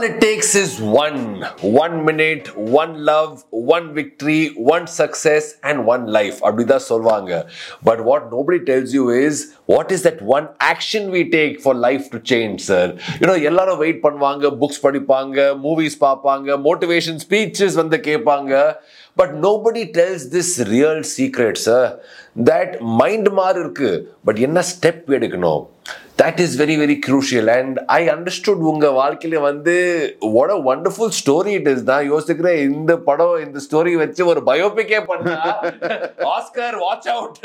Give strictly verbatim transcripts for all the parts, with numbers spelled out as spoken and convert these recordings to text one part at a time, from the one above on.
it takes is one, one minute, one love, one victory, one success, and one life. Abdida solvanga. But what nobody tells you is what is that one action we take for life to change, sir. You know, ellarum wait பண்ணுவாங்க, books படிப்பாங்க, movies பார்ப்பாங்க, motivation speeches வந்து கேட்பாங்க. But nobody tells this real secret, sir. That mind மாறு இருக்கு, but என்ன step எடுக்கணும்? That is very very crucial. And I understood உங்க வாழ்க்கையில வந்து what a wonderful story it is. நான் யோசிக்கிறேன் இந்த படம் இந்த ஸ்டோரி வச்சு ஒரு பயோபிக்கே பண்ணா Oscar watch out.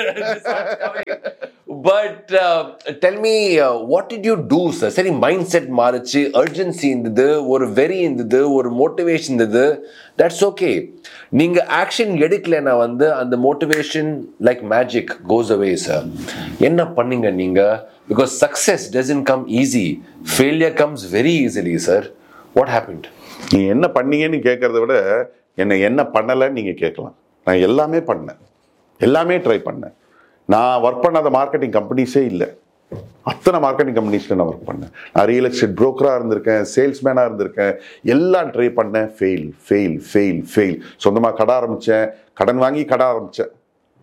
But uh, tell me uh, what did you do, sir? சரி மைண்ட் செட் மாறுச்சு, அர்ஜென்சி இருந்தது, ஒரு வெறி இருந்தது, ஒரு மோட்டிவேஷன் இருந்தது. That's okay. நீங்க ஆக்ஷன் எடுக்கலன்னா வந்து அந்த மோட்டிவேஷன் லைக் மேஜிக் கோஸ் அவே, சார். என்ன பண்ணீங்க நீங்க? Because success doesn't come easy. Failure comes very easily, sir. What happened? நீ என்ன பண்ணீங்கன்னு கேட்கறத விட என்ன என்ன பண்ணலன்னு நீங்க கேட்கலாம். நான் எல்லாமே பண்ணேன், எல்லாமே ட்ரை பண்ணேன். நான் ஒர்க் பண்ணாத மார்க்கெட்டிங் கம்பெனிஸே இல்லை. அத்தனை மார்க்கெட்டிங் கம்பெனிஸ்ல நான் ஒர்க் பண்ணேன். நான் ரியல் எஸ்டேட் புரோக்கராக இருந்திருக்கேன், சேல்ஸ்மேனாக இருந்திருக்கேன், எல்லாம் ட்ரை பண்ணேன். Fail fail fail fail. சொந்தமாக கடை ஆரம்பித்தேன், கடன் வாங்கி கடை ஆரம்பித்தேன்.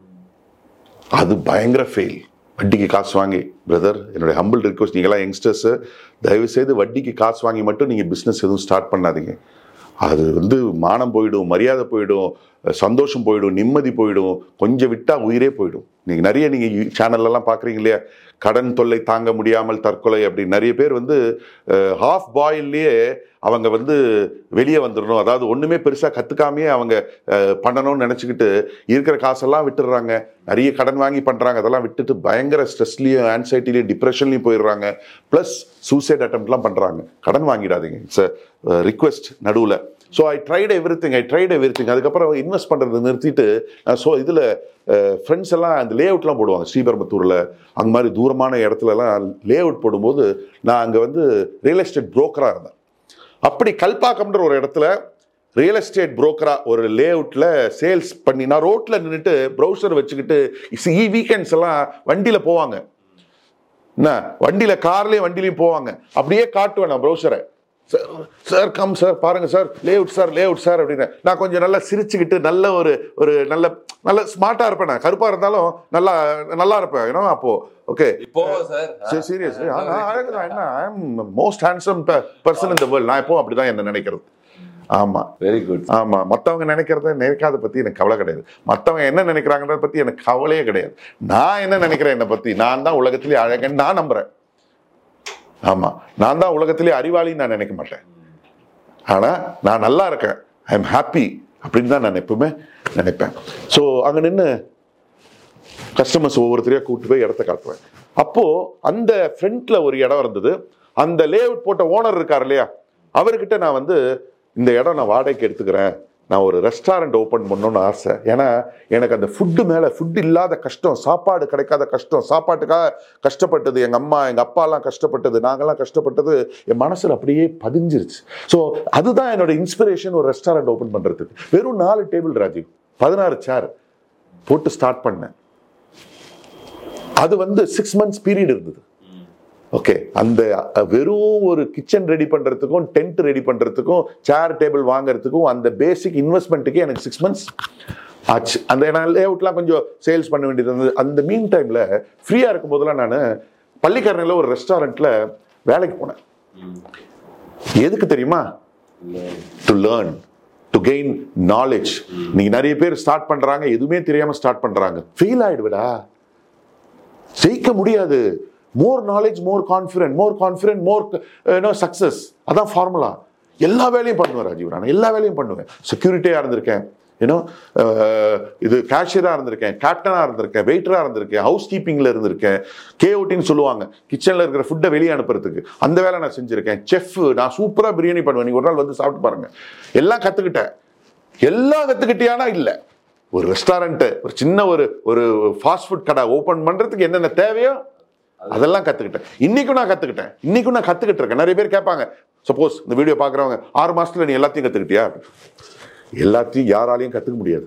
அது பயங்கர ஃபெயில். வட்டிக்கு காசு வாங்கி, பிரதர் என்னுடைய ஹம்பிள் ரிக்வஸ்ட், நீங்களாம் யங்ஸ்டர்ஸு தயவுசெய்து வட்டிக்கு காசு வாங்கி மட்டும் நீங்கள் பிஸ்னஸ் எதுவும் ஸ்டார்ட் பண்ணாதீங்க. அது வந்து மானம் போயிடும், மரியாதை போயிடும், சந்தோஷம் போயிடும், நிம்மதி போயிடும், கொஞ்சம் விட்டால் உயிரே போயிடும். நீங்கள் நிறைய நீங்கள் சேனல்லலாம் பார்க்குறீங்க இல்லையா, கடன் தொல்லை தாங்க முடியாமல் தற்கொலை அப்படின்னு நிறைய பேர் வந்து ஹாஃப் பாயில்லையே அவங்க வந்து வெளியே வந்துடணும், அதாவது ஒன்றுமே பெருசாக கற்றுக்காமையே அவங்க பண்ணணும்னு நினச்சிக்கிட்டு இருக்கிற காசெல்லாம் விட்டுடுறாங்க. நிறைய கடன் வாங்கி பண்ணுறாங்க. அதெல்லாம் விட்டுட்டு பயங்கர ஸ்ட்ரெஸ்லேயும் ஆன்சைட்டிலையும் டிப்ரெஷன்லையும் போயிடுறாங்க. ப்ளஸ் சூசைட் அட்டெம்ப்ட்லாம் பண்ணுறாங்க. கடன் வாங்கிடாதீங்க, இட்ஸ் அ ரிக்வெஸ்ட் நடுவில். So I tried every thing I tried every thing அதுக்கப்புறம் இன்வெஸ்ட் பண்ணுறது நிறுத்திட்டு, ஸோ இதில் ஃப்ரெண்ட்ஸ் எல்லாம் அந்த லே அவுட்லாம் போடுவாங்க ஸ்ரீபெரும்புத்தூரில், அந்த மாதிரி தூரமான இடத்துலலாம் லே அவுட் போடும்போது நான் அங்கே வந்து ரியல் எஸ்டேட் புரோக்கராக இருந்தேன். அப்படி கல்பாக்கம்ன்ற ஒரு இடத்துல ரியல் எஸ்டேட் புரோக்கரா ஒரு லே அவுட்ல சேல்ஸ் பண்ணி நான் ரோட்ல நின்றுட்டு ப்ரௌசர் வச்சுக்கிட்டு இ வீக்கெண்ட்ஸ் எல்லாம் வண்டியில போவாங்க, என்ன வண்டியில கார்லயும் வண்டிலையும் போவாங்க. அப்படியே காட்டுவேன் நான் ப்ரௌசரை, சார் கம் சார் பாருங்க sir lay out sir lay out sir அப்படின்னு. நான் கொஞ்சம் நல்லா சிரிச்சுக்கிட்டு நல்ல ஒரு ஒரு நல்ல நல்ல ஸ்மார்ட்டா இருப்பேன். நான் கருப்பா இருந்தாலும் நல்லா நல்லா இருப்பேன். ஏன்னா அப்போ ஓகே இப்போ சார் சீரியஸ் என்ன ஐ அம் most handsome person in the world. நான் எப்போ அப்படிதான் என்ன நினைக்கிறது. ஆமா, வெரி குட். ஆமா, மற்றவங்க நினைக்கிறத நினைக்காத பத்தி எனக்கு கவலை கிடையாது. மற்றவங்க என்ன நினைக்கிறாங்கன்றத பத்தி எனக்கு கவலையே கிடையாது. நான் என்ன நினைக்கிறேன் என்னை பத்தி, நான் தான் உலகத்திலேயே அழகன்னு நான் நம்புறேன். ஆமா, நான் தான் உலகத்திலேயே அறிவாளின்னு நான் நினைக்க மாட்டேன். ஆனா நான் நல்லா இருக்கேன், ஐ எம் ஹாப்பி அப்படின்னு தான் நான் எப்பவுமே நினைப்பேன். ஸோ அங்க நின்று கஸ்டமர்ஸ் ஒவ்வொருத்தரையா கூப்பிட்டு போய் இடத்த காட்டுவேன். அப்போ அந்த ஃப்ரண்ட்ல ஒரு இடம் இருந்தது. அந்த லே அவுட் போட்ட ஓனர் இருக்கார் இல்லையா, அவர்கிட்ட நான் வந்து இந்த இடம் நான் வாடகைக்கு எடுத்துக்கிறேன், நான் ஒரு ரெஸ்டாரண்ட் ஓப்பன் பண்ணணும்னு ஆசை. ஏன்னா எனக்கு அந்த ஃபுட்டு மேலே ஃபுட்டு இல்லாத கஷ்டம், சாப்பாடு கிடைக்காத கஷ்டம், சாப்பாட்டுக்காக கஷ்டப்பட்டது எங்கள் அம்மா எங்கள் அப்பாலாம் கஷ்டப்பட்டது, நாங்கள்லாம் கஷ்டப்பட்டது என் மனசில் அப்படியே பதிஞ்சிருச்சு. ஸோ அதுதான் என்னோட இன்ஸ்பிரேஷன் ஒரு ரெஸ்டாரண்ட் ஓப்பன் பண்ணுறதுக்கு. வெறும் நாலு டேபிள் ராஜீவ், பதினாறு சேர் போட்டு ஸ்டார்ட் பண்ணேன். அது வந்து சிக்ஸ் மந்த்ஸ் பீரியட் இருந்தது. ஓகே, அந்த வெறும் ஒரு கிச்சன் ரெடி பண்றதுக்கும் டென்ட் ரெடி பண்றதுக்கும் சேர் டேபிள் வாங்குறதுக்கும் அந்த பேசிக் இன்வெஸ்ட்மெண்ட்டுக்கே எனக்கு சிக்ஸ் மந்த்ஸ் ஆச்சு. அந்த நான் லே அவுட்லாம் கொஞ்சம் சேல்ஸ் பண்ண வேண்டியது இருந்தது. அந்த மீன் டைம்ல ஃப்ரீயா இருக்கும் போதெல்லாம் நான் பள்ளிக்கரணையில் ஒரு ரெஸ்டாரண்ட்ல வேலைக்கு போனேன். எதுக்கு தெரியுமா? To learn, to gain knowledge. நீங்க நிறைய பேர் ஸ்டார்ட் பண்றாங்க, எதுவுமே தெரியாம ஸ்டார்ட் பண்றாங்க, ஃபெயில் ஆயிடுவிடா, ஜெயிக்க முடியாது. மோர் நாலேஜ், மோர் கான்ஃபிடன்ட், மோர் கான்ஃபிடன்ட், மோர் சக்சஸ். அதான் ஃபார்முலா. எல்லா வேலையும் பண்ணுவேன் ராஜீவ், நான் எல்லா வேலையும் பண்ணுவேன். செக்யூரிட்டியா இருந்திருக்கேன், ஏன்னோ இது கேஷியரா இருந்திருக்கேன், கேப்டனா இருந்திருக்கேன், வெயிட்டரா இருந்திருக்கேன், ஹவுஸ் கீப்பிங்ல இருந்திருக்கேன், கேஓட்டின்னு சொல்லுவாங்க, கிச்சன்ல இருக்கிற ஃபுட்டை வெளியே அனுப்புறதுக்கு, அந்த வேலை நான் செஞ்சிருக்கேன். செஃப், நான் சூப்பரா பிரியாணி பண்ணுவேன், நீங்க ஒரு நாள் வந்து சாப்பிட்டு பாருங்க. எல்லாம் கத்துக்கிட்டேன். எல்லாம் கத்துக்கிட்டியானா இல்ல, ஒரு ரெஸ்டாரண்ட், ஒரு சின்ன ஒரு ஒரு ஃபாஸ்ட் ஃபுட் கடை ஓபன் பண்றதுக்கு என்னென்ன தேவையோ அதெல்லாம் கத்துக்கிட்டேன். இன்னைக்கும் நான் கத்துக்கிட்டேன், இன்னைக்கும் நான் கத்துக்கிட்டு இருக்கேன். நிறைய பேர் கேட்பாங்க, சப்போஸ் இந்த வீடியோ பாக்குறவங்க, ஆறு மாசத்துல நீ எல்லாத்தையும் கத்துக்கிட்டியா? எல்லாத்தையும் யாராலையும் கத்துக்க முடியாது.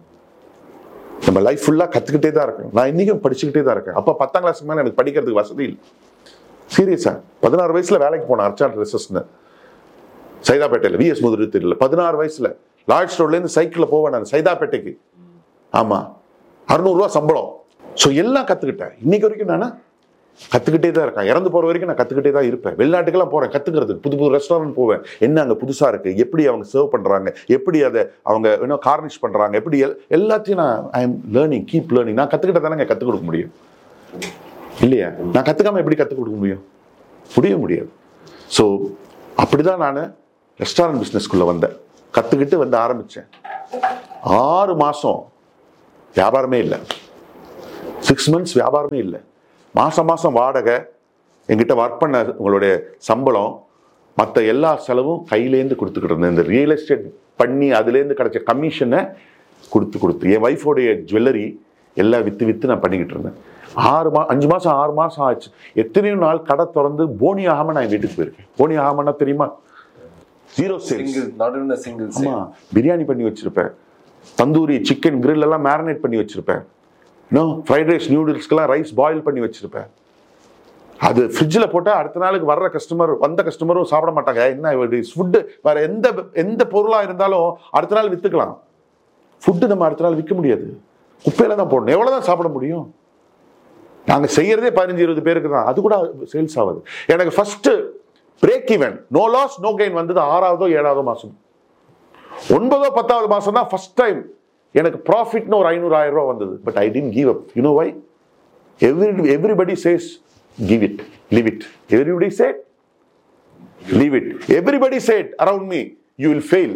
நம்ம லைஃப் ஃபுல்லா கத்துக்கிட்டே தான் இருக்கேன். நான் இன்னைக்கும் படிச்சுக்கிட்டே தான் இருக்கேன். அப்ப பத்தாம் கிளாஸ்க்கு மேல எனக்கு படிக்கிறதுக்கு வசதி இல்லை. சீரியஸா பதினாறு வயசுல வேலைக்கு போனேன், அர்ச்சா ட்ரெஸ்ஸஸ்னு. சைதாப்பேட்டையில் விஎஸ் முதிரி தெரியல பதினாறு வயசுல லார்ட் ஸ்டோர்லேருந்து சைக்கிளில் போவேன் நான் சைதாப்பேட்டைக்கு. ஆமா, அறுநூறுவா சம்பளம். ஸோ எல்லாம் கற்றுக்கிட்டேன். இன்னைக்கு வரைக்கும் நான் கற்றுக்கிட்டே தான் இருக்கேன். இறந்து போகிற வரைக்கும் நான் கற்றுக்கிட்டே தான் இருப்பேன். வெளிநாட்டுக்கெல்லாம் போகிறேன் கற்றுக்கிறதுக்கு. புது புது ரெஸ்டாரண்ட் போவேன், என்ன அங்கே புதுசாக இருக்குது, எப்படி அவங்க சர்வ் பண்ணுறாங்க, எப்படி அதை அவங்க இன்னும் கார்னிஷ் பண்ணுறாங்க, எப்படி எல் எல்லாத்தையும் நான் I am learning, keep learning. நான் கற்றுக்கிட்ட தானே கற்றுக் கொடுக்க முடியும் இல்லையா? நான் கற்றுக்காமல் எப்படி கற்றுக் கொடுக்க முடியும்? முடிய முடியாது. ஸோ அப்படி தான் நான் ரெஸ்டாரண்ட் பிஸ்னஸ்குள்ளே வந்தேன். கற்றுக்கிட்டு வந்து ஆரம்பித்தேன். ஆறு மாதம் வியாபாரமே இல்லை. சிக்ஸ் மந்த்ஸ் வியாபாரமே இல்லை. மாதம் மாதம் வாடகை, எங்கிட்ட ஒர்க் பண்ண உங்களுடைய சம்பளம், மற்ற எல்லா செலவும் கையிலேருந்து கொடுத்துக்கிட்டு இருந்தேன். இந்த ரியல் எஸ்டேட் பண்ணி அதுலேருந்து கிடைச்ச கமிஷனை கொடுத்து கொடுத்து என் ஒய்ஃபோடைய ஜுவல்லரி எல்லாம் விற்று விற்று நான் பண்ணிக்கிட்டு இருந்தேன். ஆறு மா அஞ்சு மாதம் ஆறு மாதம் ஆச்சு. எத்தனையோ நாள் கடை திறந்து போனி ஆகாமல் நான் வீட்டுக்கு போயிருக்கேன். போனி ஆகாமன்னா தெரியுமா? Zero sales. ஆமாம், பிரியாணி பண்ணி வச்சிருப்பேன், தந்தூரி சிக்கன் கிரில் எல்லாம் மேரினேட் பண்ணி வச்சிருப்பேன், இன்னும் ஃப்ரைட் ரைஸ் நியூடில்ஸ்க்கெல்லாம் ரைஸ் பாயில் பண்ணி வச்சிருப்பேன். அது ஃப்ரிட்ஜில் போட்டால் அடுத்த நாளுக்கு வர்ற கஸ்டமர் வந்த கஸ்டமரும் சாப்பிட மாட்டாங்க. என்ன ஃபுட்டு வேற எந்த எந்த பொருளாக இருந்தாலும் அடுத்த நாள் விற்றுக்கலாம். ஃபுட்டு நம்ம அடுத்த நாள் விற்க முடியாது, குப்பையில தான் போடணும். எவ்வளோதான் சாப்பிட முடியும்? நாங்கள் செய்யறதே பதினஞ்சு இருபது பேருக்கு தான், அது கூட சேல்ஸ் ஆகுது. எனக்கு first break even, no loss no gain வந்தது ஆறாவதோ ஏழாவதோ மாசம். ஒன்பதோ பத்தாவது மாசம் தான் ஃபர்ஸ்ட் டைம் எனக்கு ப்ராஃபிட்னு ஒரு ஐநூறு ஆயிரம் ரூபாய் வந்தது. But I didn't give up. You know why? Every everybody chase give it, leave it. Everybody said leave it. Everybody said around me you will fail.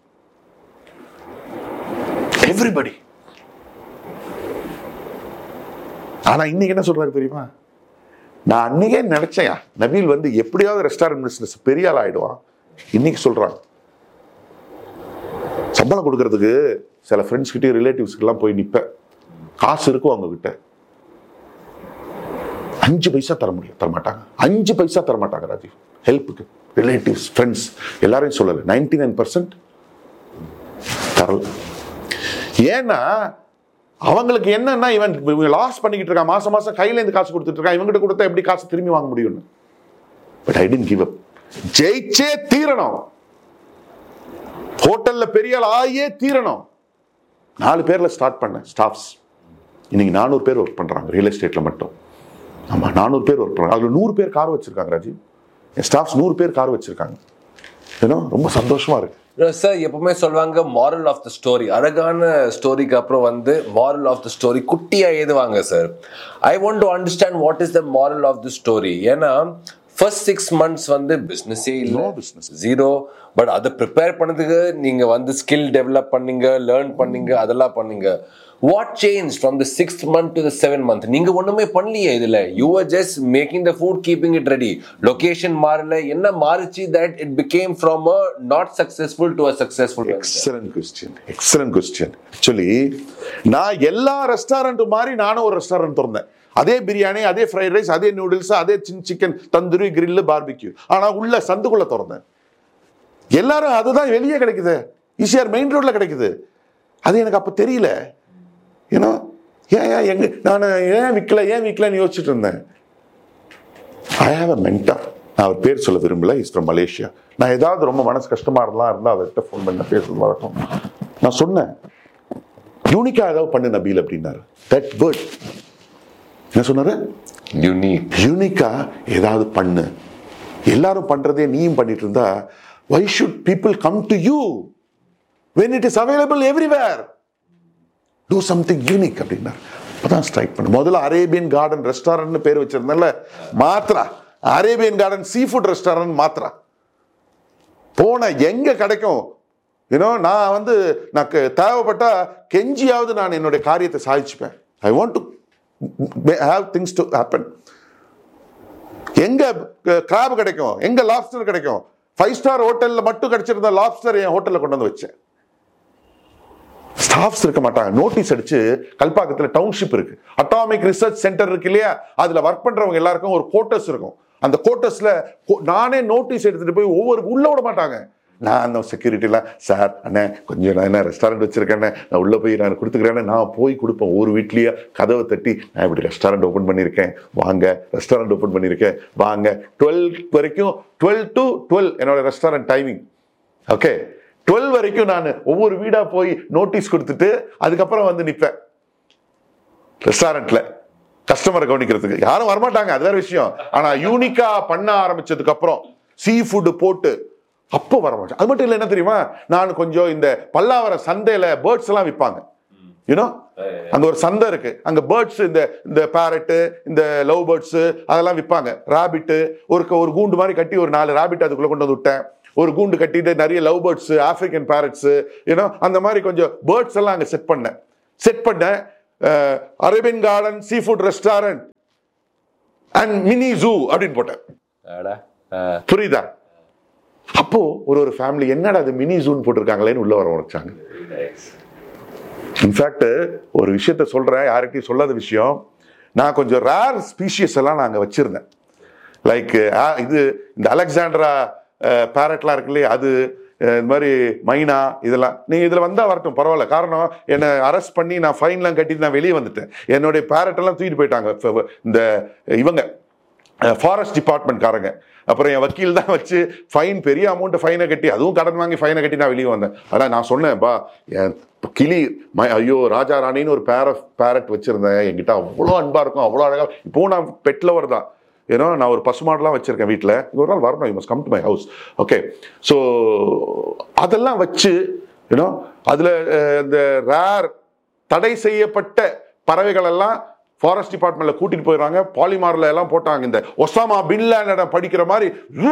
Everybody. ஆனா இன்னைக்கு என்ன சொல்றாரு தெரியுமா? நான் அன்னைக்கே நினைச்சேன் நபீல் வந்து எப்படியாவது ரெஸ்டாரண்ட் பிசினஸ் பெரிய ஆள் ஆயிடுவான். இன்னைக்கு சொல்றான் சம்பளம் கொடுக்கறதுக்கு சில ஃப்ரெண்ட்ஸ் கிட்டே ரிலேட்டிவ்ஸ்க்கு எல்லாம் போய் நிப்பேன். காசு இருக்கும் அவங்க கிட்ட, அஞ்சு பைசா தர முடியும் தரமாட்டாங்க. அஞ்சு பைசா தரமாட்டாங்க ராஜீவ். ஹெல்ப்புக்கு ரிலேட்டிவ்ஸ் ஃப்ரெண்ட்ஸ் எல்லாரையும் சொல்லலை, நைன்டி நைன் பர்சன்ட் தரல. ஏன்னா அவங்களுக்கு என்னன்னா இவன் லாஸ் பண்ணிக்கிட்டு இருக்கான், மாசம் மாசம் கையில இருந்து காசு கொடுத்துட்டு இருக்கான், இவங்கிட்ட கொடுத்தா எப்படி காசு திரும்பி வாங்க முடியும்னு. But I didn't give up. ஜெயிச்சே தீரணும், ஹோட்டல்ல பெரிய ஆள் ஆயே தீரணும். நாலு பேர்ல ஸ்டார்ட் பண்ணேன் ஸ்டாஃப்ஸ். இன்னைக்கு நானூறு பேர் ஒர்க் பண்றாங்க ரியல் எஸ்டேட்ல மட்டும். ஆமா, நானூறு பேர் ஒர்க் பண்றாங்க. அதுல நூறு பேர் கார் வச்சிருக்காங்க ராஜீவ். என் ஸ்டாஃப்ஸ் நூறு பேர் கார் வச்சிருக்காங்க. ஏன்னா ரொம்ப சந்தோஷமா இருக்கு. சார் எப்பவுமே சொல்லுவாங்க மாரல் ஆஃப் த ஸ்டோரி. அழகான ஸ்டோரிக்கு அப்புறம் வந்து மாரல் ஆஃப் த ஸ்டோரி குட்டியா எழுதுவாங்க sir. I want to understand what is the moral of the story. ஏன்னா ஃபர்ஸ்ட் சிக்ஸ் மந்த்ஸ் வந்து பிஸ்னஸே இல்லை, பிஸ்னஸ் ஜீரோ. பட் அதை ப்ரிப்பேர் பண்ணதுக்கு நீங்க வந்து ஸ்கில் டெவலப் பண்ணீங்க, லேர்ன் பண்ணீங்க, அதெல்லாம் பண்ணீங்க. What changed from the sixth month to the seventh month? நீங்க ஒண்ணுமே பண்ணலையே இதுல. You were just making the food, keeping it ready. Location மாறல, என்ன மாறிச்சு that it became from a not successful to a successful? Excellent question. Excellent question. Actually, நான் எல்லா restaurant மாதிரி நானும் ஒரு ரெஸ்டாரண்ட் திறந்தேன். அதே பிரியாணி, அதே ஃப்ரைட் ரைஸ், அதே நூடுல்ஸ், அதே சிக்கன் தந்தூரி கிரில் பார்பிக்யூ. ஆனா உள்ள சந்துக்குள்ள திறந்தேன். எல்லாரும் அதுதான் வெளியே கிடைக்குது, ஈஸியார் மெயின் ரோட்ல கிடைக்குது. அது எனக்கு அப்ப தெரியல. ஏன்னா ஏன் எங்க நான் ஏன் விற்கல ஏன் விற்கலன்னு யோசிச்சுட்டு இருந்தேன். I have a mentor. நான் அவர் பேர் சொல்ல விரும்பல. Is from Malaysia. நான் ஏதாவது ரொம்ப மனசு கஷ்டமா இருந்தா இருந்தா அவர்கிட்ட ஃபோன் பண்ண பேசுறது வழக்கம். நான் சொன்னேன் யூனிக்கா ஏதாவது பண்ணு நபீல் அப்படின்னாரு. தட் வேர்ட் என்ன சொன்னாரு? யூனிக். யூனிக்கா ஏதாவது பண்ணு. எல்லாரும் பண்றதே நீயும் பண்ணிட்டு இருந்தா why should people come to you when it is available everywhere? Do something unique அப்படின்னா அப்பதான் ஸ்ட்ரைக் பண்ண. முதல்ல அரேபியன் கார்டன் ரெஸ்டாரண்ட் பேர் வச்சிருந்தேன்ல, மாத்திரா Arabian garden sea food restaurant மாத்திரா. போன எங்க கிடைக்கும் யூனோ, நான் வந்து நான் தேவைப்பட்டா கெஞ்சியாவது நான் என்னுடைய காரியத்தை சாதிச்சுப்பேன். I want to have things to happen. எங்க கிராப் கிடைக்கும், எங்க லாப்ஸ்டர் கிடைக்கும், ஃபைவ் ஸ்டார் ஹோட்டல்ல மட்டும் கிடைச்சிருந்த லாப்ஸ்டர் என் ஹோட்டல்ல கொண்டு வந்து வச்சேன். ஸ்டாஃப்ஸ் இருக்க மாட்டாங்க. நோட்டீஸ் அடிச்சு கல்பாக்கத்துல டவுன்ஷிப் இருக்கு, அட்டாமிக் ரிசர்ச் சென்டர் இருக்கு இல்லையா, அதுல ஒர்க் பண்றவங்க எல்லாருக்கும் ஒரு கோட்டர்ஸ் இருக்கும். அந்த கோட்டர்ஸ்ல நானே நோட்டீஸ் எடுத்துட்டு போய் ஒவ்வொரு உள்ள விட மாட்டாங்க. நான் அந்த செக்யூரிட்டிலாம் சார் அண்ணே கொஞ்சம் நான் என்ன ரெஸ்டாரண்ட் வச்சிருக்கேன், நான் உள்ள போய் நான் கொடுத்துக்கிறேன்னு நான் போய் கொடுப்பேன். ஒரு வீட்லயே கதவை தட்டி நான் இப்படி ரெஸ்டாரண்ட் ஓப்பன் பண்ணியிருக்கேன் வாங்க, ரெஸ்டாரண்ட் ஓப்பன் பண்ணியிருக்கேன் வாங்க. டுவெல் வரைக்கும் டுவெல் டு டுவெல் என்னோட ரெஸ்டாரண்ட் டைமிங். ஓகே, டுவெல் வரைக்கும் நான் ஒவ்வொரு வீடா போய் நோட்டீஸ் கொடுத்துட்டு அதுக்கப்புறம் வந்து நிற்பேன் ரெஸ்டாரண்ட்ல கஸ்டமரை கவனிக்கிறதுக்கு. யாரும் வரமாட்டாங்க, அது வேற விஷயம். ஆனா யூனிக்கா பண்ண ஆரம்பிச்சதுக்கு அப்புறம் சீ ஃபுட் போட்டு அப்போ வர மாட்டேன். அது மட்டும் இல்லை, என்ன தெரியுமா, நான் கொஞ்சம் இந்த பல்லாவரம் சந்தையில பேர்ட்ஸ் எல்லாம் விற்பாங்க. யூனோ, அங்க ஒரு சந்தை இருக்கு, அங்க பேர்ட்ஸ், இந்த இந்த பேரட்டு, இந்த லவ் பேர்ட்ஸ் அதெல்லாம் விற்பாங்க. ராபிட்டு ஒரு ஒரு கூண்டு மாதிரி கட்டி ஒரு நாலு ராபிட் அதுக்குள்ள கொண்டு வந்து விட்டேன். ஒரு கூண்டு கட்டிட்டு நிறைய love birds, African parrots, you know அந்த மாதிரி கொஞ்சம் பேர்ட்ஸ் எல்லாம் அங்க செட் பண்ணேன். செட் பண்ண Arabian garden sea food restaurant and mini zoo அப்படின்னு போட்டேன். புரியுதா? அப்போ ஒரு ஒரு ஃபேமிலி என்னடா அது மினி ஜூன் போட்டிருக்காங்களேன்னு உள்ள வர வச்சாங்க. இன்ஃபேக்ட் ஒரு விஷயத்த சொல்றேன், யாருக்கையும் சொல்லாத விஷயம். நான் கொஞ்சம் ரேர் ஸ்பீஷியஸ் எல்லாம் நாங்க வச்சிருந்தேன். லைக் இது இந்த அலெக்சாண்ட்ரா பேரட்லாம் இருக்கு இல்லையா, அது இது மாதிரி மைனா, இதெல்லாம் நீங்க இதுல வந்தா வரட்டும் பரவாயில்ல. காரணம், என்னை அரெஸ்ட் பண்ணி நான் ஃபைன்லாம் கட்டிட்டு நான் வெளியே வந்துட்டேன். என்னுடைய பேரட் எல்லாம் தூக்கிட்டு போயிட்டாங்க இந்த இவங்க ஃபாரஸ்ட் டிபார்ட்மெண்ட் காரங்க. அப்புறம் என் வக்கீல் தான் வச்சு ஃபைன், பெரிய அமௌண்ட் ஃபைனை கட்டி, அதுவும் கடன் வாங்கி ஃபைனை கட்டி நான் வெளியே வந்தேன். ஆனால் நான் சொன்னேன், பா என் கிளி ஐயோ ராஜா ராணின்னு ஒரு பேர பேரட் வச்சிருந்தேன், என்கிட்ட அவ்வளோ அன்பா இருக்கும், அவ்வளோ அழகா. இப்போ நான் பெட் லவர் தான், ஏன்னா நான் ஒரு பசுமாடெல்லாம் வச்சிருக்கேன் வீட்டில். ஒரு நாள் வரணும், you must come to my house. Okay, so அதெல்லாம் வச்சு யூனோ அதில் இந்த ரேர் தடை செய்யப்பட்ட பறவைகள் எல்லாம் ஃபாரஸ்ட் டிபார்ட்மெண்ட்ல கூட்டிட்டு போயிடுறாங்க. பாலிமார்ல எல்லாம் போட்டாங்க. இந்த ஒசாமா பின் லேடன் படிக்கிற மாதிரி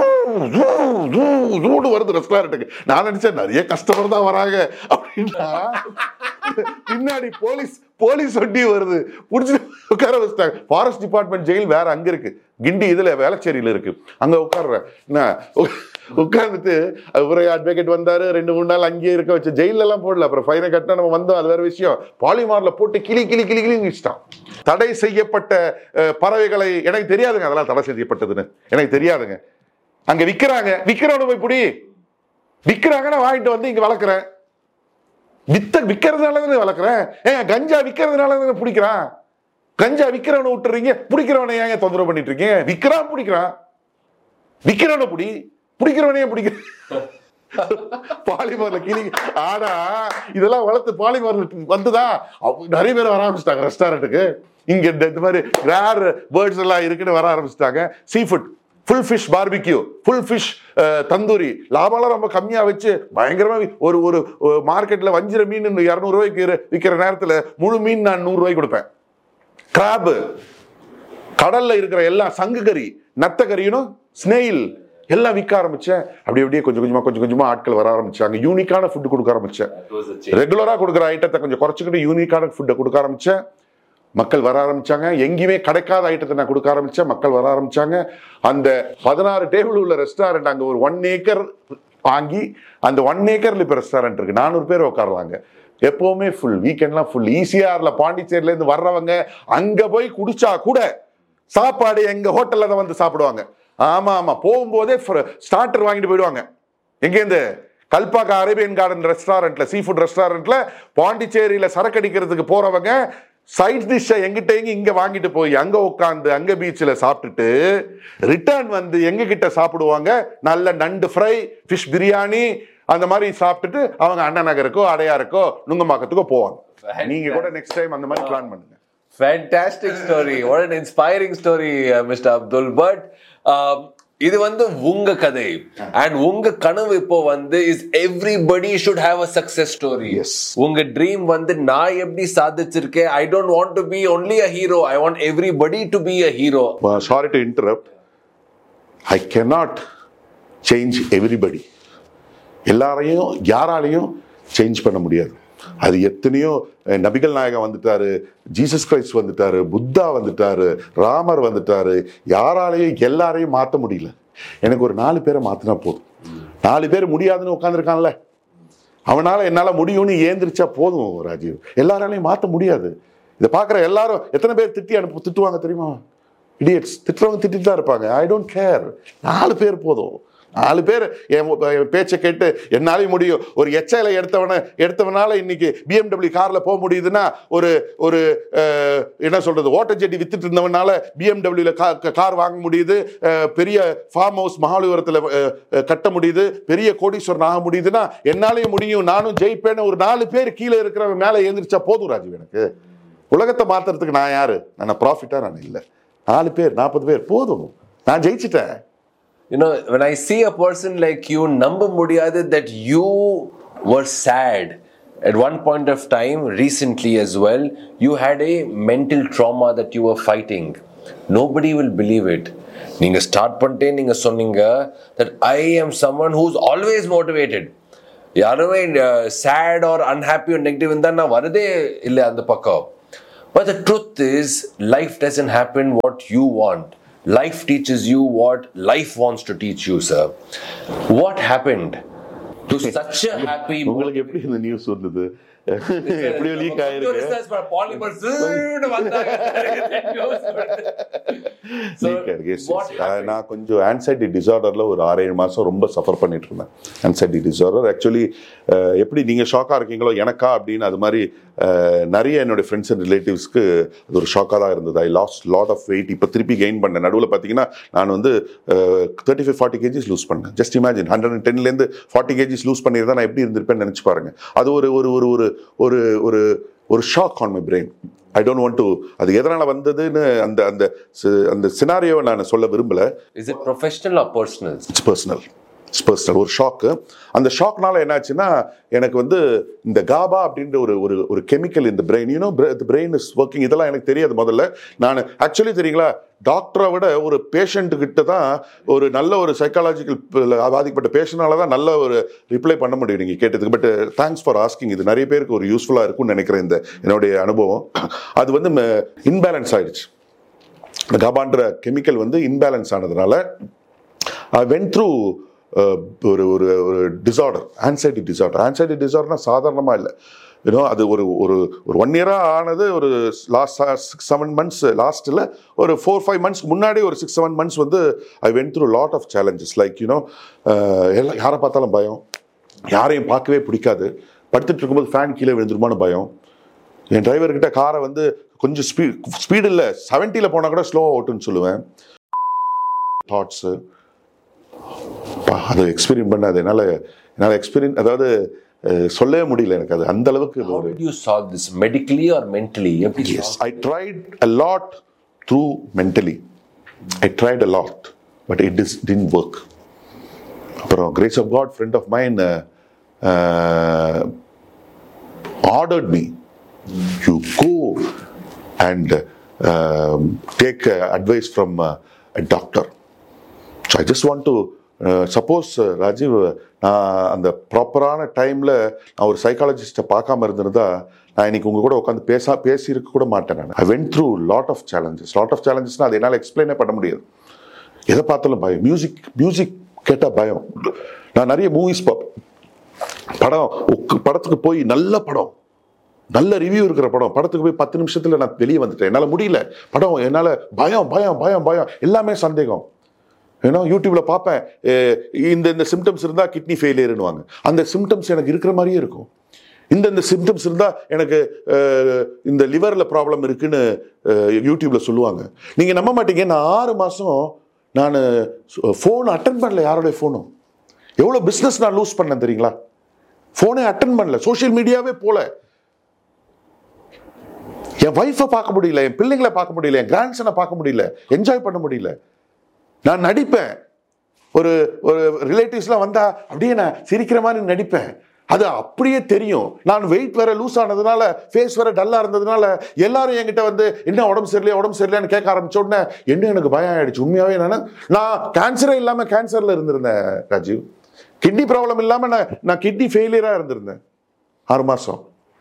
வருது ரெஸ்டாரண்ட்டுக்கு. நான் நினைச்சேன் நிறைய கஸ்டமர் தான் வராங்க அப்படின்னா, பின்னாடி போலீஸ் போலீஸ் வண்டி வருது, புடிச்சு உட்கார வச்சுட்டாங்க. ஃபாரஸ்ட் டிபார்ட்மெண்ட் ஜெயில் வேற அங்க இருக்கு, கிண்டி இதுல வேளச்சேரியில இருக்கு. அங்க உட்கார்றேன், என்ன உட்கார்ந்துட்டு ஒரு அட்வொகேட் வந்தாரு, ரெண்டு மூணு நாள் அங்கேயே இருக்க வச்சு. ஜெயில எல்லாம் போடல, அப்புறம் ஃபைனை கட்டினா நம்ம வந்தோம், அது வேற விஷயம். பாலிமார்ல போட்டு கிளி கிளி கிளி கிளி வச்சுட்டான். தடை செய்யப்பட்ட பறவைகளை எனக்கு தெரியாதுங்க, அதெல்லாம் தடை செய்யப்பட்டதுன்னு எனக்கு தெரியாதுங்க. அங்க விக்கிறாங்க, விக்கிறவனு போய் புடி, விக்கிறாங்க, நான் வாங்கிட்டு வந்து இங்க வளர்க்குறேன். வித்த விக்கிறதுனால தானே வளர்க்குறேன். ஏன் கஞ்சா விக்கிறதுனால தானே பிடிக்கிறான். கஞ்சா விக்கிறவனை விட்டுறீங்க, பிடிக்கிறவனை ஏங்க தொந்தரவு பண்ணிட்டு இருக்கீங்க. விக்கிறான் பிடிக்கிறான், விக்கிறவனை பிடி, பிடிக்கிறவனையே பிடிக்கிற. பாலிமர்ல கிளி. ஆனா இதெல்லாம் வளர்த்து பாலிமர்ல வந்துதான் நிறைய பேர் வர ஆரம்பிச்சிட்டாங்க ரெஸ்டாரண்ட்டுக்கு. இங்க இந்த மாதிரி ரேர் பேர்ட்ஸ் எல்லாம் இருக்குன்னு வர ஆரம்பிச்சிட்டாங்க. Sea food, full fish barbecue, full fish tandoori, லாபம்லாம் ரொம்ப கம்மியா வச்சு பயங்கரமா ஒரு ஒரு மார்க்கெட்ல வஞ்சிர மீன் இருநூறு ரூபாய்க்கு விற்கிற நேரத்துல முழு மீன் நான் நூறு ரூபாய்க்கு கொடுப்பேன். கிராப், கடல்ல இருக்கிற எல்லா சங்கு கறி, நத்த கறியும், ஸ்னெயில் எல்லாம் விற்க ஆரம்பிச்சேன். அப்படி அப்படியே கொஞ்சம் கொஞ்சமா கொஞ்சம் கொஞ்சமா ஆட்கள் வர ஆரம்பிச்சாங்க. யூனிக்கான ஃபுட் கொடுக்க ஆரம்பிச்சேன். ரெகுலரா கொடுக்குற ஐட்டத்தை கொஞ்சம் குறைச்சிக்கிட்டு யூனிக்கான ஃபுட்டை கொடுக்க ஆரம்பிச்சேன். மக்கள் வர ஆரம்பிச்சாங்க. எங்கேயுமே கிடைக்காத ஐட்டத்தை நான் கொடுக்க ஆரம்பிச்சேன். மக்கள் வர ஆரம்பிச்சாங்க. அந்த பதினாறு டேபிள் உள்ள ரெஸ்டாரண்ட் அங்க ஒரு ஒன் ஏக்கர் வாங்கி, அந்த ஒன் ஏக்கர்ல இப்ப ரெஸ்டாரண்ட் இருக்கு. நானூறு பேர் உட்காரலாங்க. எப்பவுமே ஃபுல், வீக்கெண்ட்லாம் ஃபுல். ஈசிஆர்ல பாண்டிச்சேரியில இருந்து வர்றவங்க அங்க போய் குடிச்சா கூட சாப்பாடு எங்க ஹோட்டல்ல தான் வந்து சாப்பிடுவாங்க. ஆமா ஆமா, போகும்போதே ஸ்டார்டர் வாங்கிட்டு போயிடுவாங்க. எங்கேருந்து? கல்பாக்கா அரேபியன் கார்டன் ரெஸ்டாரண்ட்ல, சீ ஃபுட் ரெஸ்டாரண்ட்ல பாண்டிச்சேரியில சரக்கு அடிக்கிறதுக்கு போறவங்க சைட் டிஷ்ஷை எங்கிட்ட இங்க வாங்கிட்டு போய் அங்க உட்காந்து அங்க பீச்சில் சாப்பிட்டுட்டு ரிட்டர்ன் வந்து எங்க கிட்ட சாப்பிடுவாங்க. நல்ல நண்டு ஃப்ரை, ஃபிஷ் பிரியாணி அந்த மாதிரி சாப்பிட்டுட்டு அவங்க அண்ணா நகருக்கோ அடையாருக்கோ நுங்கம்பாக்கத்துக்கோ போவாங்க. நீங்க கூட நெக்ஸ்ட் டைம் அந்த மாதிரி பிளான் பண்ணுங்க. Fantastic story. What an inspiring story, uh, Mister Abdul. But uh, இது வந்து உங்க கதை and உங்க கனவு இப்போ வந்து is everybody should have a success story. Yes. உங்க ட்ரீம் வந்து நான் எப்படி சாதிச்சிருக்கேன். I don't want to be only a hero. I want everybody to be a hero. Uh, sorry to interrupt. I cannot change everybody. எல்லாரையும் யாராலையும் change பண்ண முடியாது. அது எத்தனையோ நபிகள் நாயகம் வந்துட்டாரு, ஜீசஸ் கிரைஸ்ட் வந்துட்டாரு, புத்தா வந்துட்டாரு, ராமர் வந்துட்டாரு. யாராலையும் எல்லாரையும் மாற்ற முடியல. எனக்கு ஒரு நாலு பேரை மாத்தினா போதும். நாலு பேர் முடியாதுன்னு உட்காந்துருக்கான்ல, அவனால என்னால முடியும்னு ஏந்திரிச்சா போதும். ராஜீவ், எல்லாராலையும் மாற்ற முடியாது. இதை பார்க்குற எல்லாரும் எத்தனை பேர் திட்டி அனுப்பு திட்டுவாங்க தெரியுமா? இடியட்ஸ், திட்டுறவங்க திட்டிட்டு தான் இருப்பாங்க. I don't care. நாலு பேர் போதும். நாலு பேர் என் பேச்சை கேட்டு என்னாலையும் முடியும். ஒரு எச்ஐல எடுத்தவன எடுத்தவனால இன்னைக்கு பிஎம்டபிள்யூ கார்ல போக முடியுதுன்னா, ஒரு ஒரு என்ன சொல்றது ஓட்ட ஜெட்டி வித்துட்டு இருந்தவனால பிஎம்டபிள்யூல கார் வாங்க முடியுது, பெரிய ஃபார்ம் ஹவுஸ் மகாபலிபுரத்துல கட்ட முடியுது, பெரிய கோடீஸ்வரன் ஆக முடியுதுன்னா என்னாலையும் முடியும், நானும் ஜெயிப்பேன்னு ஒரு நாலு பேர் கீழே இருக்கிறவன் மேல எழுந்திரிச்சா போதும் ராஜீவ். எனக்கு உலகத்தை மாத்துறதுக்கு நான் யாரு? நான் ப்ராஃபிட்டா? நான் இல்லை. நாலு பேர் நாற்பது பேர் போதும், நான் ஜெயிச்சிட்டேன். You know, when I see a person like you, namba mudiyadu that you were sad at one point of time, recently as well, you had a mental trauma that you were fighting. Nobody will believe it. Neenga start pante neenga sonninga that I am someone who's always motivated. Yarume uh, sad or unhappy or negative indha na varade illa andha pakka. But the truth is, life doesn't happen what you want. Life teaches you what life wants to teach you, sir. What happened to such a happy... உங்களுக்கு எப்படி இந்த news வந்தது? எப்படியோ league ஆயிருக்கு. நான் கொஞ்சம் anxiety டிசார்டர்ல ஒரு ஆறு ஏழு மாசம் ரொம்ப சஃபர் பண்ணிட்டு இருந்தேன். ஆன்சைட்டி டிசார்டர் ஆக்சுவலி எப்படி நீங்க ஷாக்கா இருக்கீங்களோ எனக்கா அப்படின்னு அது மாதிரி நிறைய என்னுடைய ஃப்ரெண்ட்ஸ் அண்ட் ரிலேட்டிவ்ஸ்க்கு அது ஒரு ஷாக்காக தான் இருந்தது. ஐ லாஸ்ட் லாட் ஆஃப் வெயிட். இப்போ திருப்பி கெயின் பண்ணேன். நடுவில் பார்த்தீங்கன்னா நான் வந்து thirty five forty KGs loose பண்ணேன். Just imagine hundred and டென்லேருந்து forty KGs loose பண்ணியிருந்தா நான் எப்படி இருந்திருப்பேன்னு நினச்சி பாருங்க. அது ஒரு ஒரு ஒரு ஒரு ஒரு ஒரு ஒரு shock on my brain. I don't want to அது எதனால வந்ததுன்னு அந்த அந்த அந்த சினாரியோவை நான் சொல்ல விரும்பல. Is it professional R personal? It's personal. It's personal. ஒரு ஷாக்கு. அந்த ஷாக்னால என்னாச்சுன்னா எனக்கு வந்து இந்த காபா அப்படின்ற ஒரு ஒரு ஒரு கெமிக்கல் இந்த brain, you know the brain is working. இதெல்லாம் எனக்கு தெரியாது முதல்ல. நான் ஆக்சுவலி தெரியுங்களா, டாக்டரை விட ஒரு பேஷண்ட் கிட்ட தான் ஒரு நல்ல ஒரு சைக்காலஜிக்கல் பாதிக்கப்பட்ட பேஷண்டால தான் நல்ல ஒரு ரிப்ளை பண்ண முடியும் நீங்கள் கேட்டதுக்கு. But thanks for asking. இது நிறைய பேருக்கு ஒரு யூஸ்ஃபுல்லாக இருக்கும்னு நினைக்கிறேன் இந்த என்னுடைய அனுபவம். அது வந்து இன்பேலன்ஸ் ஆயிடுச்சு. இந்த காபான்ற கெமிக்கல் வந்து இன்பேலன்ஸ் ஆனதுனால ஐ வென்ட் த்ரூ ஒரு ஒரு ஒரு டிசார்டர், ஆன்சைட்டி டிசார்டர். ஆன்சைட்டி டிசார்டர்னா சாதாரணமாக இல்லை. யூனோ அது ஒரு ஒரு ஒரு ஒன் இயராக ஆனது. ஒரு லாஸ்ட் சிக்ஸ் செவன் மந்த்ஸ் லாஸ்ட்டில் ஒரு ஃபோர் ஃபைவ் மந்த்ஸ் முன்னாடி ஒரு சிக்ஸ் செவன் மந்த்ஸ் வந்து I went through lot of challenges. Like you know எல்லாம் யாரை பார்த்தாலும் பயம், யாரையும் பார்க்கவே பிடிக்காது, படுத்துட்டு இருக்கும்போது ஃபேன் கீழே விழுந்துருமான்னு பயம். என் டிரைவர்கிட்ட காரை வந்து கொஞ்சம் ஸ்பீட் ஸ்பீடு இல்லை செவன்ட்டியில் போனால் கூட ஸ்லோவாக ஓட்டுன்னு சொல்லுவேன். தாட்ஸு அதை எக்ஸ்பீரியன்ஸ் பண்ண அது என்னால் என்னால் எக்ஸ்பீரியன்ஸ் அதாவது சொல்லவே முடியல எனக்கு. அது அந்த அளவுக்கு. How did you solve this? Medically or mentally? Yes, I tried a lot through mentally. I tried a lot, but it didn't work. அப்புறம் grace of God, friend of mine uh, uh, ordered me, you go and uh, take uh, advice from uh, a doctor. So I just want to suppose Rajiv நான் அந்த ப்ராப்பரான டைமில் நான் ஒரு சைக்காலஜிஸ்ட்டை பார்க்காம இருந்திருந்தா நான் இன்னைக்கு உங்கள் கூட உட்காந்து பேச பேசியிருக்க கூட மாட்டேன். நான் I went through lot of challenges. Lot of சேலஞ்சஸ்னால் அது என்னால் எக்ஸ்பிளைனே பண்ண முடியாது. எதை பார்த்தாலும் பயம். மியூசிக் மியூசிக் கேட்டால் பயம். நான் நிறைய மூவிஸ் பார்ப்பேன். படம் படத்துக்கு போய் நல்ல படம், நல்ல ரிவ்யூ இருக்கிற படம், படத்துக்கு போய் பத்து நிமிஷத்தில் நான் வெளியே வந்துட்டேன். என்னால் முடியல. படம் என்னால் பயம் பயம் பயம் பயம் எல்லாமே சந்தேகம். ஏன்னா யூடியூப்ல பார்ப்பேன் இந்த இந்த சிம்டம்ஸ் இருந்தால் கிட்னி ஃபெயிலியர்னுவாங்க. அந்த சிம்டம்ஸ் எனக்கு இருக்கிற மாதிரியே இருக்கும். இந்த இந்த சிம்டம்ஸ் இருந்தால் எனக்கு இந்த லிவரில் ப்ராப்ளம் இருக்குன்னு யூடியூப்ல சொல்லுவாங்க. நீங்கள் நம்ப மாட்டீங்க, நான் ஆறு மாதம் நான் ஃபோன் அட்டன் பண்ணல. யாரோடைய ஃபோனும். எவ்வளோ பிஸ்னஸ் நான் லூஸ் பண்ணேன் தெரியுங்களா? ஃபோனே அட்டன் பண்ணல, சோஷியல் மீடியாவே போல. என் ஒய்ஃபை பார்க்க முடியல, என் பிள்ளைங்களை பார்க்க முடியல, என் கிராண்ட்சனை பார்க்க முடியல, என்ஜாய் பண்ண முடியல. நான் நடிப்பேன். ஒரு ஒரு ரிலேட்டிவ்ஸ்லாம் வந்தா அப்படியே நான் சிரிக்கிற மாதிரி நடிப்பேன். அது அப்படியே தெரியும். நான் வெயிட் வேற லூஸ் ஆனதுனால, ஃபேஸ் வேற டல்லா இருந்ததுனால எல்லாரும் என்கிட்ட வந்து என்ன உடம்பு சரியில்லையா உடம்பு சரியில்லையான்னு கேட்க ஆரம்பிச்ச உடனே என்ன எனக்கு பயம் ஆயிடுச்சு. உண்மையாவே நான் நான் கேன்சரே இல்லாம கேன்சர்ல இருந்திருந்தேன் ராஜீவ். கிட்னி ப்ராப்ளம் இல்லாம நான் நான் கிட்னி ஃபெயிலியரா இருந்திருந்தேன் ஆறு மாசம்.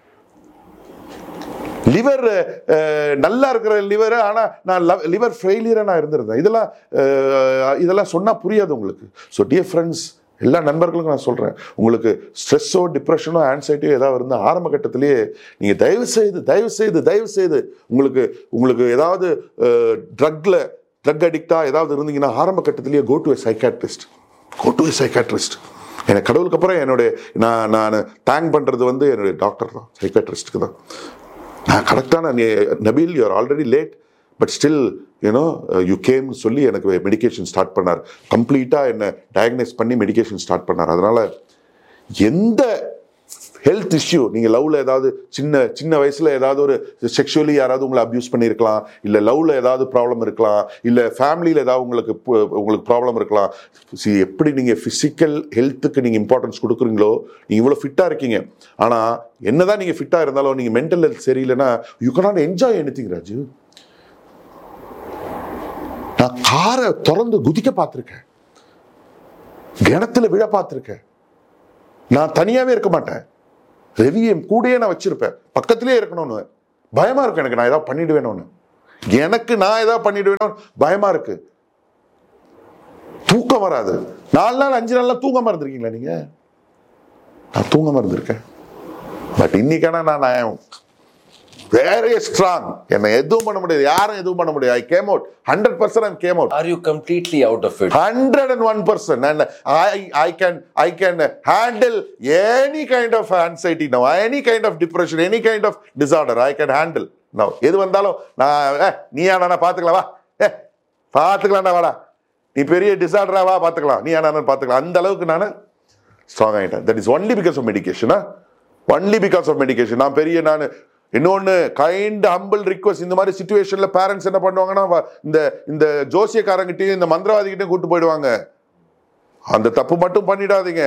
லிவர் நல்லா இருக்கிற லிவர், ஆனா நான் லிவர் ஃபெயிலியரா நான் இருந்திருந்தேன். இதெல்லாம் இதெல்லாம் சொன்னா புரியாது உங்களுக்கு. ஸோ டியர் ஃப்ரெண்ட்ஸ், எல்லா நண்பர்களுக்கும் நான் சொல்றேன், உங்களுக்கு ஸ்ட்ரெஸ்ஸோ டிப்ரெஷனோ ஆன்சைட்டியோ ஏதாவது இருந்தால் ஆரம்ப கட்டத்திலேயே நீங்க தயவு செய்து தயவு செய்து தயவு செய்து உங்களுக்கு உங்களுக்கு ஏதாவது ட்ரக்ல ட்ரக் அடிக்டா ஏதாவது இருந்தீங்கன்னா ஆரம்ப கட்டத்திலேயே go to a psychiatrist. Go to psychiatrist. எனக்கு கடவுளுக்கு அப்புறம் என்னுடைய நான் நான் தேங்க் பண்ணுறது வந்து என்னுடைய டாக்டர் தான், சைக்காட்ரிஸ்ட்டுக்கு தான். நான் கரெக்டான Nabeel you are already late but still you know you கேம்னு சொல்லி எனக்கு மெடிக்கேஷன் ஸ்டார்ட் பண்ணார். கம்ப்ளீட்டாக என்னை டயக்னைஸ் பண்ணி மெடிக்கேஷன் ஸ்டார்ட் பண்ணார். அதனால் எந்த ஹெல்த் இஷ்யூ, நீங்கள் லவ்வில் ஏதாவது சின்ன சின்ன வயசில் ஏதாவது ஒரு செக்ஷுவலி யாராவது உங்களை அப்யூஸ் பண்ணியிருக்கலாம், இல்லை லவ்வில் ஏதாவது ப்ராப்ளம் இருக்கலாம், இல்லை ஃபேமிலியில் ஏதாவது உங்களுக்கு உங்களுக்கு ப்ராப்ளம் இருக்கலாம். சி எப்படி நீங்கள் ஃபிசிக்கல் ஹெல்த்துக்கு நீங்கள் இம்பார்ட்டன்ஸ் கொடுக்குறீங்களோ, நீங்கள் இவ்வளோ ஃபிட்டாக இருக்கீங்க. ஆனால் என்ன தான் நீங்கள் ஃபிட்டாக இருந்தாலும் நீங்கள் மென்டல் ஹெல்த் சரியில்லைன்னா you cannot enjoy anything Raju. நான் காரை திறந்து குதிக்க பார்த்துருக்கேன், கிணத்துல விழ பார்த்துருக்கேன். நான் தனியாவே இருக்க மாட்டேன், ரவி என் கூடயே நான் வச்சிருப்பேன், பக்கத்திலே இருக்கணும்னு பயமா இருக்கு எனக்கு. நான் ஏதாவது பண்ணிடுவேணும்னு எனக்கு நான் ஏதாவது பண்ணிடுவேணும் பயமா இருக்கு. தூக்கம் வராது. நாலு நாள் அஞ்சு நாள்லாம் தூங்காம இருந்திருக்கீங்களா நீங்க? நான் தூங்காம இருந்திருக்கேன். பட் இன்னைக்கான நான் very strong. என்னை எதுவும் பண்ண முடியாது, யாரும் எதுவும் பண்ண முடியாது. I came out one hundred percent. I came out. Are you completely out of it? one hundred one percent. And I I can I can handle any kind of anxiety now, any kind of depression, any kind of disorder I can handle now. எது வந்தாலும் நான் நீயா நானா பாத்துக்கலாம், வா ஏ பாத்துக்கலாம்டா, வாடா நீ பெரிய டிசார்டரா, வா பாத்துக்கலாம், நீயா நானா பாத்துக்கலாம். அந்த அளவுக்கு நான் ஸ்ட்ராங் ஆயிட்டேன். That is only because of medication. Only because of medication. நான் பெரிய நான் இன்னொன்னு கைண்ட் ஹம்பிள் ரிக்வெஸ்ட். இந்த மாதிரி சிச்சுவேஷன்ல பேரண்ட்ஸ் என்ன பண்ணுவாங்கன்னா, இந்த இந்த ஜோசியக்காரங்கிட்டையும் இந்த மந்திரவாதிகிட்டையும் கூட்டு போயிடுவாங்க. அந்த தப்பு மட்டும் பண்ணிடாதீங்க.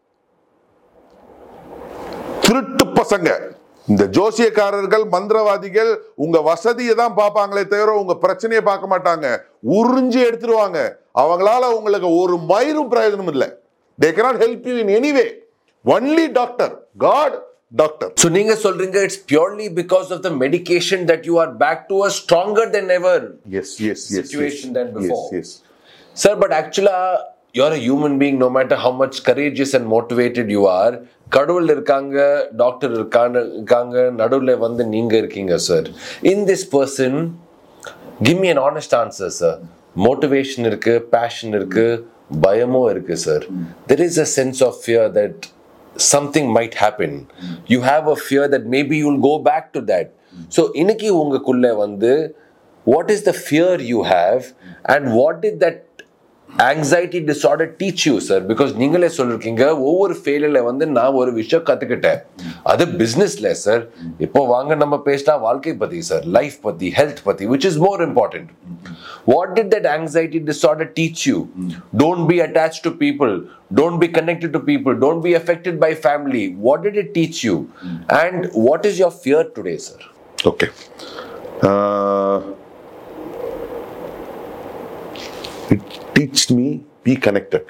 திருட்டு பசங்க இந்த ஜோசியக்காரர்கள் மந்திரவாதிகள் உங்க வசதியை தான் பார்ப்பாங்களே தவிர உங்க பிரச்சனையை பார்க்க மாட்டாங்க. உறிஞ்சி எடுத்துருவாங்க. அவங்களால உங்களுக்கு ஒரு மயிரும் பிரயோஜனம் இல்லை. They cannot help you in any way. Only doctor, God, doctor. So நீங்க சொல்றீங்க it's purely because of the medication that you are back to a stronger than ever yes yes yes situation yes, than before. yes yes Sir, but actually you're a human being. No matter how much courageous and motivated you are, கடவுள் இருக்காங்க, doctor இருக்காங்க, நடுவுல வந்து நீங்க இருக்கீங்க. Sir, in this person, give me an honest answer. Sir, motivation இருக்கு, passion இருக்கு, பயமும் இருக்கு. Sir, there is a sense of fear that something might happen. You have a fear that maybe you'll go back to that. So இன்னைக்கு உங்களுக்குள்ள வந்து what is the fear you have and what did that anxiety disorder teach you, sir? Because நீங்களே சொல்லிருக்கீங்க ஒவ்வொரு ஃபெயிலியர்ல வந்து நான் ஒரு விஷயம் கத்துக்கிட்டேன். அது பிசினஸ்ல சார். இப்போ வாங்க நம்ம பேசலாம் வாழ்க்கை பத்தி சார், லைஃப் பத்தி, ஹெல்த் பத்தி, which is more important. What did that anxiety disorder teach you? Don't be attached to people, don't be connected to people, don't be affected by family. What did it teach you? And what is your fear today, sir? Okay. Uh, it teached me be connected.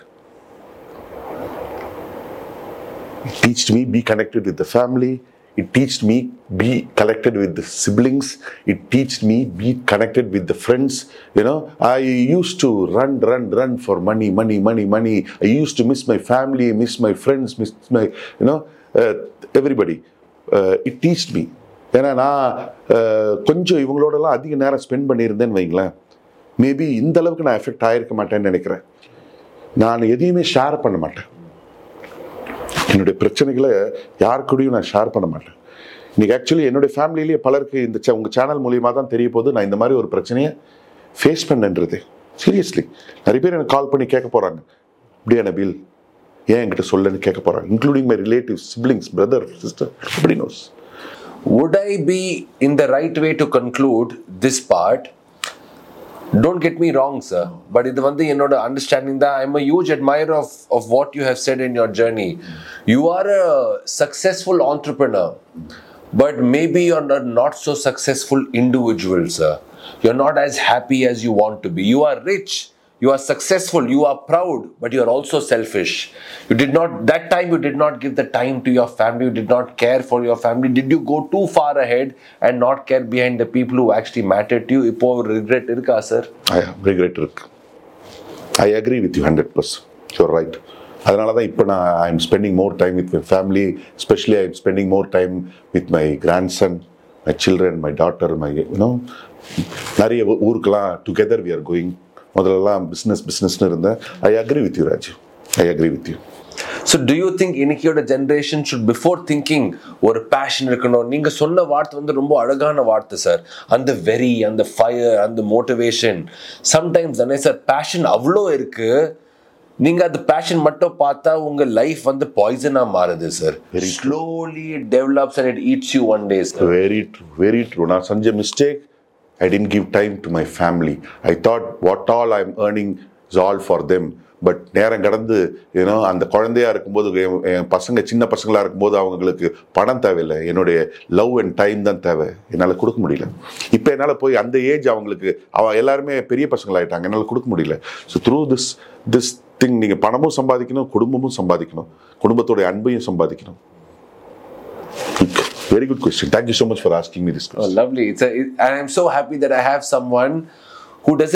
It teached me be connected with the family. It teached me be connected with the siblings. It teached me be connected with the friends. You know, I used to run, run, run for money, money, money, money. I used to miss my family, miss my friends, miss my, you know, uh, everybody. Uh, it teached me. ஏன்னா நான் கொஞ்சம் இவங்களோடலாம் அதிக நேரம் spend பண்ணியிருந்தேன்னு வைங்களேன், maybe இந்த அளவுக்கு நான் effect ஆகிருக்க மாட்டேன்னு நினைக்கிறேன். நான் எதையுமே ஷேர் பண்ண மாட்டேன். என்னுடைய பிரச்சனைகளை யாருக்கூடையும் நான் ஷேர் பண்ண மாட்டேன். இன்னைக்கு ஆக்சுவலி என்னுடைய ஃபேமிலியிலேயே பலருக்கு இந்த உங்கள் சேனல் மூலியமாக தான் தெரிய போது நான் இந்த மாதிரி ஒரு பிரச்சனையை ஃபேஸ் பண்ணன்றது. சீரியஸ்லி நிறைய பேர் எனக்கு கால் பண்ணி கேட்க போகிறாங்க, இப்படியா நபீல் ஏன் என்கிட்ட சொல்லன்னு கேட்க போகிறாங்க, including my relatives, siblings, brother, sister, எப்படி nose. Would I be in the right way to conclude this part? Don't get me wrong, sir, but இது வந்து என்னோட understanding that I'm a huge admirer of of what you have said in your journey. You are a successful entrepreneur, but maybe you're not, not so successful individual, sir. You're not as happy as you want to be. You are rich, you are successful, you are proud, but you are also selfish. You did not, that time you did not give the time to your family, you did not care for your family. Did you go too far ahead and not care behind the people who actually mattered to you? இப்போ regret இருக்கா sir? I regret இருக்கு. I agree with you one hundred percent. You're right. அதனால தான் இப்போ நான் I'm spending more time with my family, especially I'm spending more time with my grandson, my children, my daughter, my, you know, நிறைய ஊருக்கெல்லாம் together we are going. முதல்லலாம் business பிஸ்னஸ்னு இருந்தேன். I agree with you Raju. I agree with you. So to you think இன்னைக்கியோட generation should before thinking ஒரு fashion இருக்கணும்? நீங்கள் சொன்ன வார்த்தை வந்து ரொம்ப அழகான வார்த்தை சார். அந்த வெறி, அந்த ஃபயர், அந்த மோட்டிவேஷன். சம்டைம்ஸ் தானே சார் பேஷன் அவ்வளோ இருக்கு, நீங்கள் அந்த பேஷன் மட்டும் பார்த்தா உங்கள் லைஃப் வந்து பாய்சனாக மாறுது sir. Slowly it develops and it eats you one day sir. Very true, very true. நான் செஞ்ச mistake, I didn't give time to my family. I thought what all I'm earning is all for them. But நேரம் கடந்து ஏன்னோ அந்த குழந்தையா இருக்கும்போது, என் பசங்க சின்ன பசங்களாக இருக்கும்போது அவங்களுக்கு பணம் தேவையில்லை, என்னுடைய லவ் அண்ட் டைம் தான் தேவை. என்னால் கொடுக்க முடியல. இப்போ என்னால் போய் அந்த ஏஜ் அவங்களுக்கு, அவ எல்லாருமே பெரிய பசங்களாயிட்டாங்க, என்னால் கொடுக்க முடியல. So through this this thing நீங்கள் பணமும் சம்பாதிக்கணும், குடும்பமும் சம்பாதிக்கணும், குடும்பத்தோடைய அன்பையும் சம்பாதிக்கணும். Very good question. Thank you so much for asking me this question. Oh, lovely. It's a, it, and I'm so happy that I have someone who doesn't